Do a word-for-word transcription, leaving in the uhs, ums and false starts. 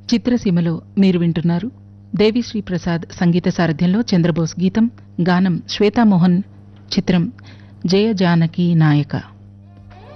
చిత్రసీమలో మీరు వింటున్నారు దేవిశ్రీ ప్రసాద్ సంగీత సారథ్యంలో చంద్రబోస్ గీతం, గానం శ్వేతామోహన్, చిత్రం జయ జానకి నాయక.